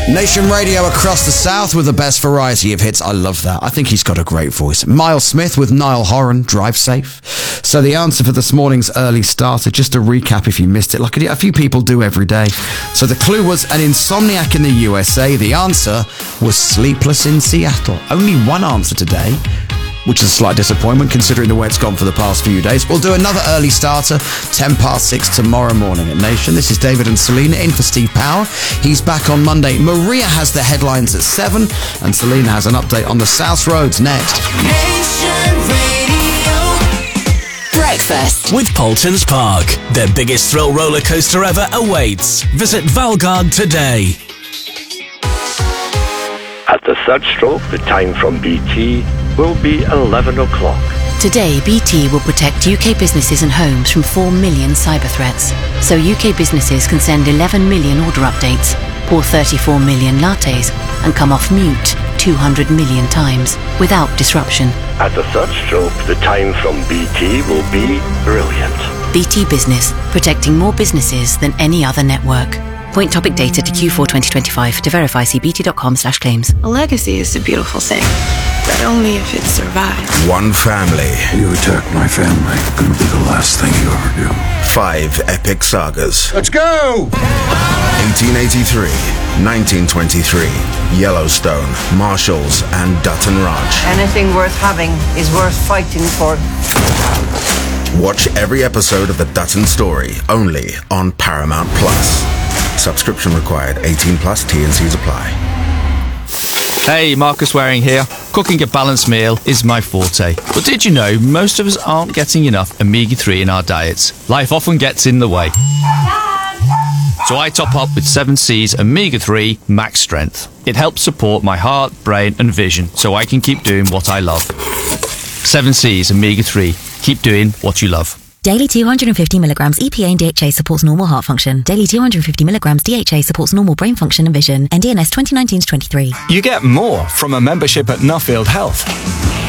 Nation Radio across the south with the best variety of hits. I love that. I think he's got a great voice. Miles Smith with Niall Horan, Drive Safe. So the answer for this morning's early starter, just to recap if you missed it, like a few people do every day. So the clue was an insomniac in the USA. The answer was Sleepless in Seattle. Only one answer today, which is a slight disappointment considering the way it's gone for the past few days. We'll do another early starter, 6:10 tomorrow morning at Nation. This is David and Selena in for Steve Power. He's back on Monday. Maria has the headlines at 7, and Selena has an update on the South Roads next. Nation Radio. Breakfast with Paultons Park. Their biggest thrill roller coaster ever awaits. Visit Valgard today. At the third stroke, the time from BT will be 11 o'clock. Today, BT will protect UK businesses and homes from 4 million cyber threats. So UK businesses can send 11 million order updates, pour 34 million lattes, and come off mute 200 million times without disruption. At the third stroke, the time from BT will be brilliant. BT Business, protecting more businesses than any other network. Point topic data to Q4 2025. To verify, see bt.com/claims. A legacy is a beautiful thing, but only if it survives. One family. You attack my family, gonna be the last thing you ever do. 5 epic sagas. Let's go! 1883, 1923, Yellowstone, Marshalls, and Dutton Ranch. Anything worth having is worth fighting for. Watch every episode of The Dutton Story, only on Paramount Plus. Subscription required. 18 plus. T&Cs apply. Hey, Marcus Waring here. Cooking a balanced meal is my forte. But did you know most of us aren't getting enough omega-3 in our diets? Life often gets in the way. So I top up with 7C's Omega-3 Max Strength. It helps support my heart, brain and vision so I can keep doing what I love. 7C's Omega-3. Keep doing what you love. Daily 250 milligrams EPA and DHA supports normal heart function. Daily 250 milligrams DHA supports normal brain function and vision. NDNS 2019-23. You get more from a membership at Nuffield Health.